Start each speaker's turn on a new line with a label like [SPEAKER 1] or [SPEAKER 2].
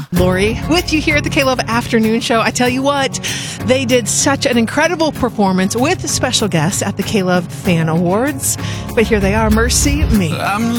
[SPEAKER 1] Lori, with you here at the K-Love Afternoon Show. I tell you what, they did such an incredible performance with special guests at the K-Love Fan Awards. But here they are, Mercy Me.